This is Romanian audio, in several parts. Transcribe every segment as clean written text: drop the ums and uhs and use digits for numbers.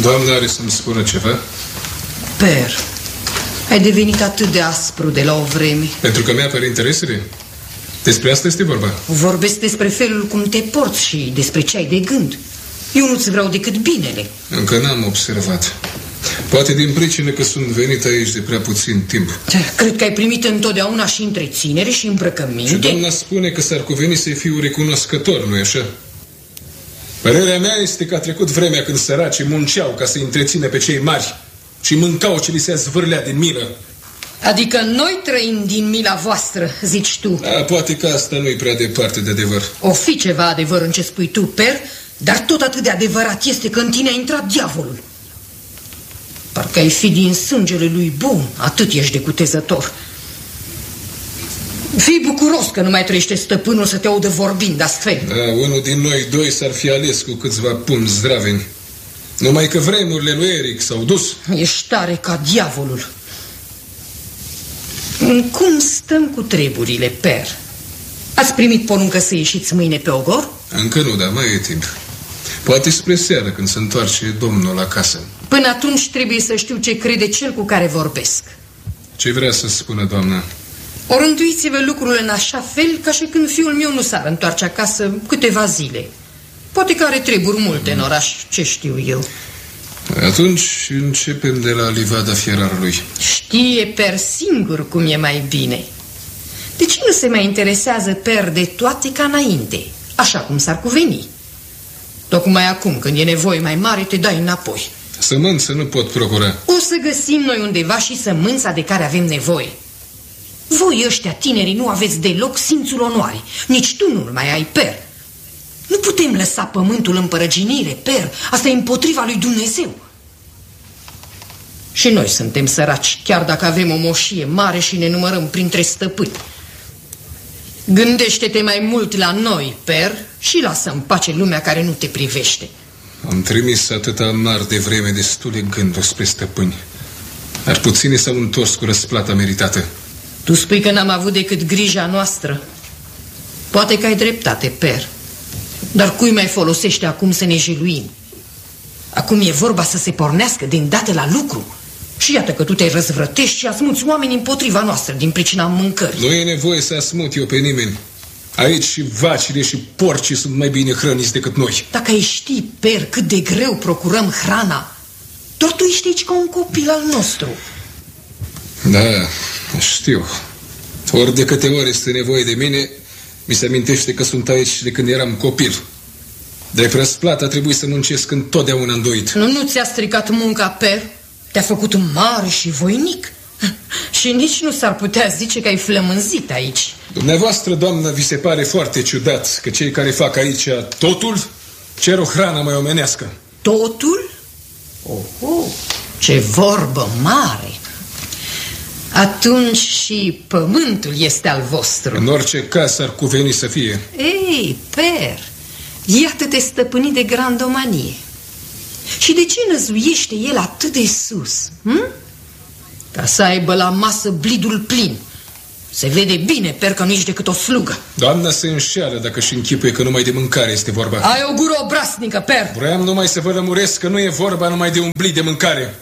Doamna are să-mi spună ceva? Per, ai devenit atât de aspru de la o vreme. Pentru că mi-apără interesele? Despre asta este vorba. Vorbesc despre felul cum te porți și despre ce ai de gând. Eu nu-ți vreau decât binele. Încă n-am observat. Poate din pricină că sunt venit aici de prea puțin timp. Cred că ai primit întotdeauna și întreținere și îmbrăcăminte. Și doamna spune că s-ar cuveni să-i fiu recunoscător, nu-i așa? Părerea mea este că a trecut vremea când săracii munceau ca să întrețină pe cei mari și mâncau ce li se zvârlea din milă. Adică noi trăim din mila voastră, zici tu. Da, poate că asta nu-i prea departe de adevăr. O fi ceva adevăr în ce spui tu, Per, dar tot atât de adevărat este că în tine a intrat diavolul. Parcă ai fi din sângele lui bun, atât ești de cutezător. Fii bucuros că nu mai trăiește stăpânul să te audă vorbind astfel. Da, unul din noi doi s-ar fi ales cu câțiva pumni zdraveni. Numai că vremurile lui Eric s-au dus. Ești tare ca diavolul. Cum stăm cu treburile, Per? Ați primit poruncă să ieșiți mâine pe ogor? Încă nu, dar mai e timp. Poate spre seară, când se întoarce domnul acasă. Până atunci trebuie să știu ce crede cel cu care vorbesc. Ce vrea să spună doamna? Orânduiți-vă lucrurile în așa fel ca și când fiul meu nu s-ar întoarce acasă câteva zile. Poate că are treburi multe în oraș, ce știu eu. Atunci începem de la livada fierarului. Știe Per singur cum e mai bine. De ce nu se mai interesează Per de toate ca înainte, așa cum s-ar cuveni? Tocmai acum, când e nevoie mai mare, te dai înapoi. Sămânță nu pot procura. O să găsim noi undeva și sămânța de care avem nevoie. Voi ăștia tinerii nu aveți deloc simțul onoarei. Nici tu nu mai ai, Per. Nu putem lăsa pământul în părăginire, Per. Asta e împotriva lui Dumnezeu. Și noi suntem săraci, chiar dacă avem o moșie mare și ne numărăm printre stăpâni. Gândește-te mai mult la noi, Per, și lasă în pace lumea care nu te privește. Am trimis atâta mari de vreme destule gânduri spre stăpâni. Dar puține s-au întors cu răsplata meritată. Tu spui că n-am avut decât grija noastră. Poate că ai dreptate, Per. Dar cui mai folosește acum să ne jeluim? Acum e vorba să se pornească de îndată la lucru. Și iată că tu te răzvrătești și asmuți oamenii împotriva noastră din pricina mâncării. Nu e nevoie să asmut eu pe nimeni. Aici și vacile și porcii sunt mai bine hrăniți decât noi. Dacă ai ști, Per, cât de greu procurăm hrana, doar tu ești aici ca un copil al nostru. Da, știu. Ori de câte ori este nevoie de mine, mi se amintește că sunt aici de când eram copil. Drept răsplată trebuie să muncesc întotdeauna îndoit. Nu ți-a stricat munca, Per? Te-a făcut mare și voinic. Și nici nu s-ar putea zice că ai flămânzit aici. Dumneavoastră, doamnă, vi se pare foarte ciudat că cei care fac aici totul cer o hrană mai omenească. Totul? Oh, ce vorbă mare! Atunci și pământul este al vostru. În orice caz ar cuveni să fie. Ei, Per, iată-te stăpânit de grandomanie. Și de ce năzuiește el atât de sus? Ca să aibă la masă blidul plin. Se vede bine, Per, că nu ești decât o slugă. Doamna se înșeală dacă și închipuie că numai de mâncare este vorba. Ai o gură obraznică, Per. Vreau numai să vă lămuresc că nu e vorba numai de un blid de mâncare.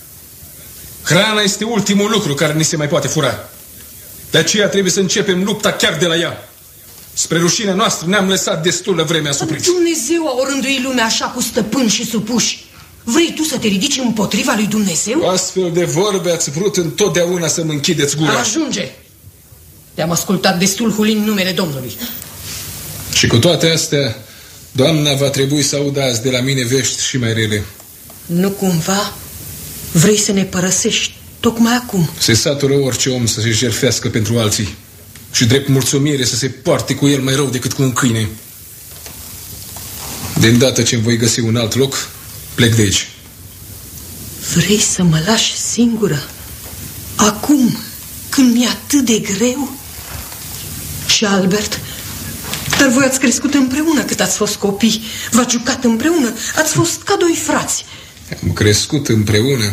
Hrana este ultimul lucru care ni se mai poate fura. De aceea trebuie să începem lupta chiar de la ea. Spre rușinea noastră ne-am lăsat destulă vreme asupriți. Dumnezeu a orânduit lumea așa cu stăpâni și supuși. Vrei tu să te ridici împotriva lui Dumnezeu? Cu astfel de vorbe ați vrut întotdeauna să mă închideți gura. Ajunge! Te-am ascultat destul hulind numele Domnului. Și cu toate astea, doamna va trebui să audă azi de la mine vești și mai rele. Nu cumva vrei să ne părăsești tocmai acum? Se satură orice om să se jertfească pentru alții și drept mulțumire să se poarte cu el mai rău decât cu un câine. De îndată ce îmi voi găsi un alt loc, plec de aici. Vrei să mă lași singură? Acum, când mi-e atât de greu? Și Albert? Dar voi ați crescut împreună cât ați fost copii. V-ați jucat împreună. Ați fost ca doi frați. Am crescut împreună.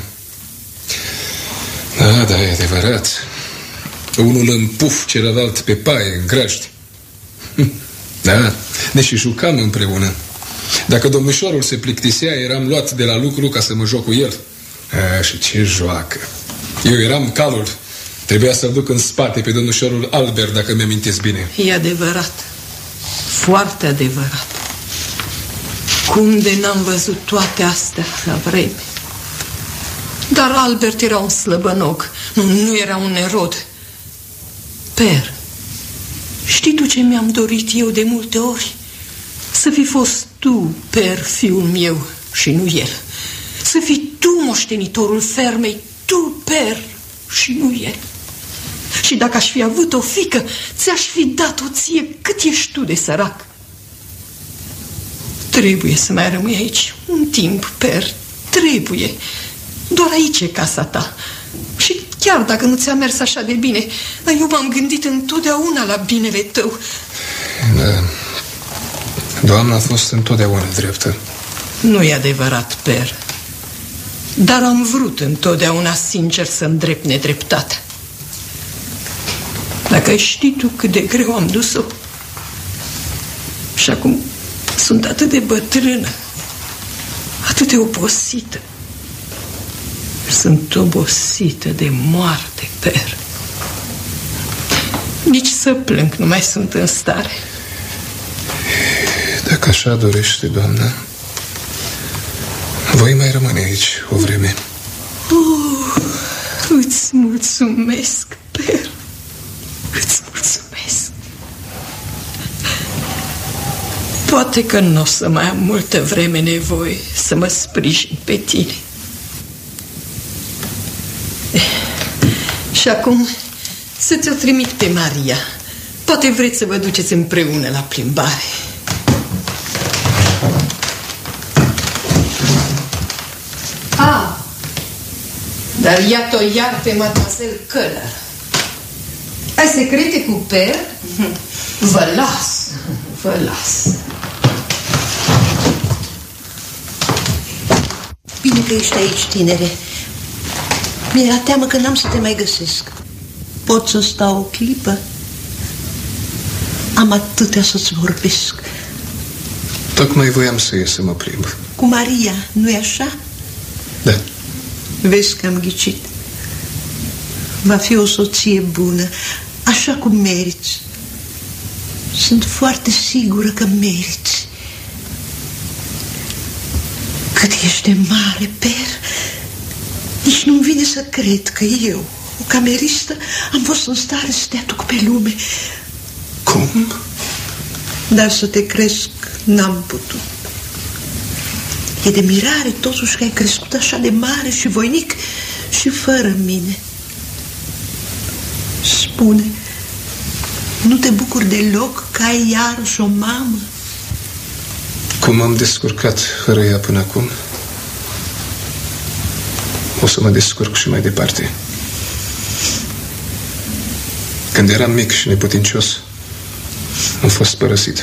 Da, e adevărat. Unul în puf, celălalt pe paie, în grajd. Da, ne și jucam împreună. Dacă domnișorul se plictisea, eram luat de la lucru ca să mă joc cu el. Și ce joacă! Eu eram calul. Trebuia să-l duc în spate pe domnișorul Albert, dacă mi-amintesc bine. E adevărat. Foarte adevărat. Cum de n-am văzut toate astea la vreme? Dar Albert era un slăbănoc. Nu era un nerod. Per, știi tu ce mi-am dorit eu de multe ori? Să fi fost tu, Per, fiul meu, și nu el. Să fii tu moștenitorul fermei, tu, Per, și nu el. Și dacă aș fi avut o fiică, ți-aș fi dat-o ție cât ești tu de sărac. Trebuie să mai rămâi aici un timp, Per, trebuie. Doar aici e casa ta. Și chiar dacă nu ți-a mers așa de bine, eu m-am gândit întotdeauna la binele tău. Da. Doamna a fost întotdeauna dreaptă. Nu e adevărat, Per. Dar am vrut întotdeauna sincer să-mi drept nedreptatea. Dacă știi tu cât de greu am dus-o. Și acum sunt atât de bătrână, atât de obosită. Sunt obosită de moarte, Per. Nici să plâng nu mai sunt în stare. Dacă așa dorește, doamna, voi mai rămâne aici o vreme. Îți mulțumesc, Per. Îți mulțumesc. Poate că nu o să mai am multă vreme nevoie să mă sprijin pe tine. Și acum să ți-o trimit pe Maria. Poate vreți să vă duceți împreună la plimbare. Dar iată-o iar pe Mademoiselle Keller. Ai secrete cu Per? Vă las. Vă las. Bine că ești aici, tinere. Mi-era teamă că n-am să te mai găsesc. Pot să stau o clipă? Am atâtea să-ți vorbesc. Tocmai voiam să ies să mă plimb. Cu Maria, nu-i așa? Da. Vezi că am ghicit. Va fi o soție bună, așa cum meriți. Sunt foarte sigură că meriți. Cât ești de mare, Per. Nici nu-mi vine să cred că eu, o cameristă, am fost în stare să te aduc pe lume. Cum? Dar să te cresc n-am putut. E de mirare totuși că ai crescut așa de mare și voinic și fără mine. Spune, nu te bucuri deloc că ai iarăși o mamă? Cum am descurcat fără ea până acum, o să mă descurc și mai departe. Când eram mic și neputincios, am fost părăsit.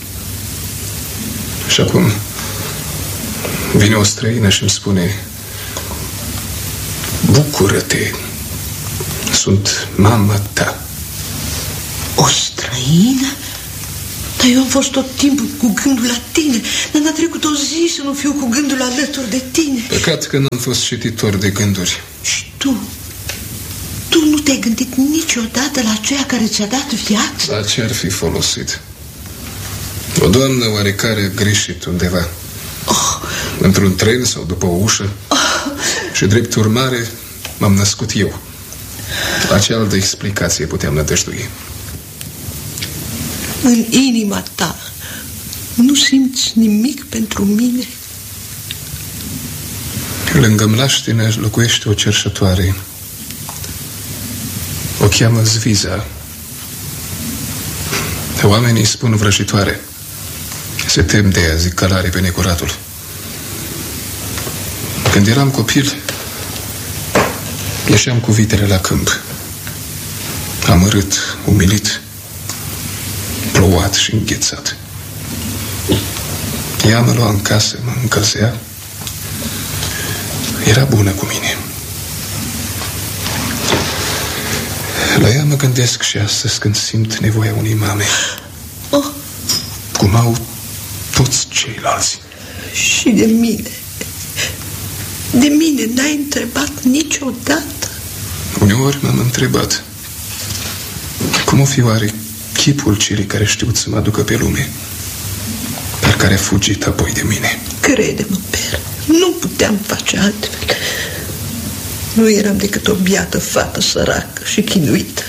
Și acum vine o străină și îmi spune: bucură-te, sunt mama ta. O străină? Dar eu am fost tot timpul cu gândul la tine. Dar n-a trecut o zi să nu fiu cu gândul alături de tine. Păcat că n-am fost cititor de gânduri. Și tu nu te-ai gândit niciodată la aceea care ți-a dat viață? La ce ar fi folosit? O doamnă oarecare a greșit undeva, într-un tren sau după o ușă, și drept urmare m-am născut eu. La ce altă explicație puteam nădăjdui? În inima ta nu simți nimic pentru mine? Lângă mlaștină locuiește o cerșătoare. O cheamă Zviza. Oamenii spun vrăjitoare. Se tem de ea, zic călare pe necuratul. Când eram copil, ieșeam cu vitele la câmp. Amărât, umilit, plouat și înghețat. Ea mă lua în casă, mă încălzea. Era bună cu mine. La ea mă gândesc și astăzi când simt nevoia unei mame. Cum au toți ceilalți. Și de mine. De mine n-ai întrebat niciodată? Uneori m-am întrebat cum o fi oare chipul celui care știut să mă aducă pe lume, dar care a fugit apoi de mine. Crede-mă, Per, nu puteam face altfel. Nu eram decât o biată fată săracă și chinuită.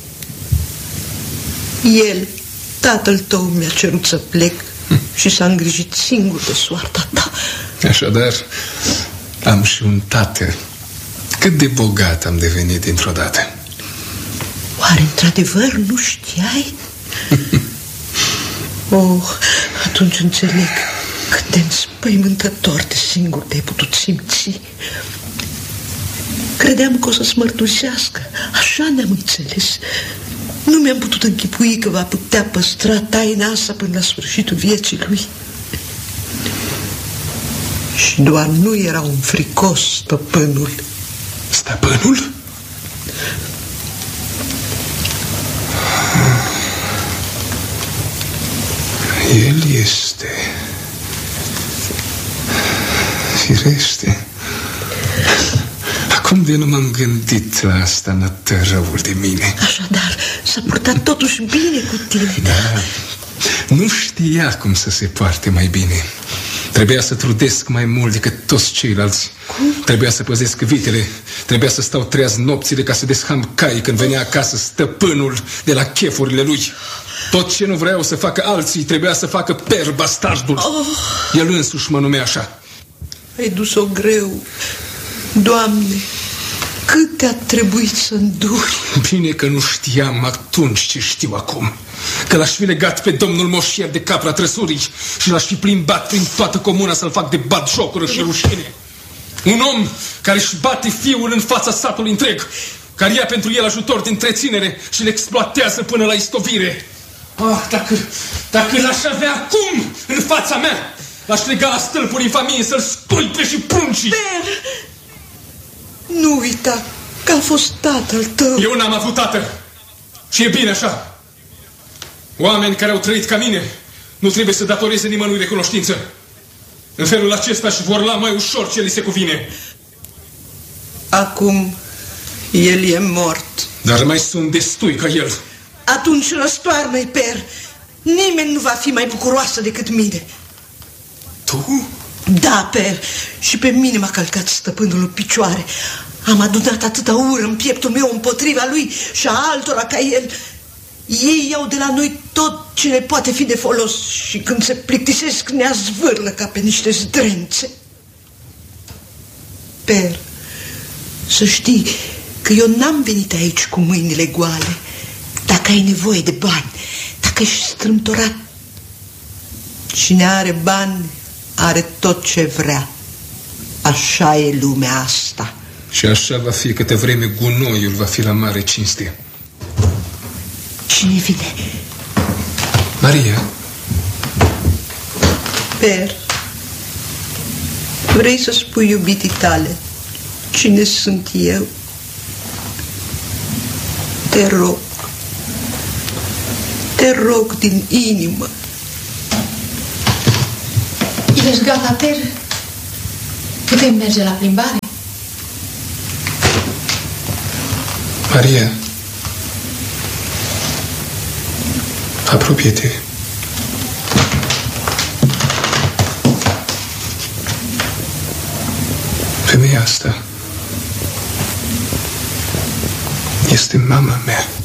El, tatăl tău, mi-a cerut să plec și s-a îngrijit singur de soarta ta. Așadar, am și un tată. Cât de bogat am devenit dintr-o dată. Oare într-adevăr nu știai? Oh, atunci înțeleg cât de înspăimântător de singur te-ai putut simți. Credeam că o să-ți mărturisească. Așa ne-am înțeles. Nu mi-am putut închipui că va putea păstra taina asta până la sfârșitul vieții lui. Și doar nu era un fricos stăpânul. Stăpânul? El este... Firește. Acum de nu m-am gândit la asta, nătărăul de mine. Așadar, s-a purtat totuși bine cu tine. Da. Nu știa cum să se poarte mai bine. Trebuia să trudesc mai mult decât toți ceilalți. Cum? Trebuia să păzesc vitele. Trebuia să stau treaz nopțile ca să desham cai când venea acasă stăpânul de la chefurile lui. Tot ce nu vreau să facă alții trebuia să facă Per, bastardul. El însuși mă numea așa. Ai dus-o greu, Doamne. Cât te-a trebuit să înduri? Bine că nu știam atunci ce știu acum. Că l-aș fi legat pe domnul moșier de capra trăsurii și l-aș fi plimbat prin toată comuna să-l fac de batjocură și rușine. Un om care își bate fiul în fața satului întreg, care ia pentru el ajutor de întreținere și îl exploatează până la istovire. Dacă l-aș avea acum în fața mea, l-aș lega la stâlpuri infamiei să-l sculpe și pruncii. Per, nu uita că a fost tatăl tău. Eu n-am avut tată și e bine așa. Oameni care au trăit ca mine nu trebuie să datoreze nimănui recunoștință. În felul acesta își vor lua mai ușor ce li se cuvine. Acum el e mort. Dar mai sunt destui ca el. Atunci răstoarnă-i, Per. Nimeni nu va fi mai bucuroasă decât mine. Tu? Da, Per. Și pe mine m-a călcat stăpânul în picioare. Am adunat atâta ură în pieptul meu împotriva lui și a altora ca el. Ei iau de la noi tot ce le poate fi de folos și când se plictisesc ne azvârlă ca pe niște zdrențe. Per, să știi că eu n-am venit aici cu mâinile goale. Dacă ai nevoie de bani, dacă ești strâmtorat, cine are bani are tot ce vrea. Așa e lumea asta. Și așa va fi câte vreme gunoiul va fi la mare cinste. Cine vine? Maria. Per, vrei să spui iubitii tale cine sunt eu? Te rog. Te rog din inimă. Ești gata, Per? Putem merge la plimbare? Maria, apropie-te. Femeia asta este mama mea.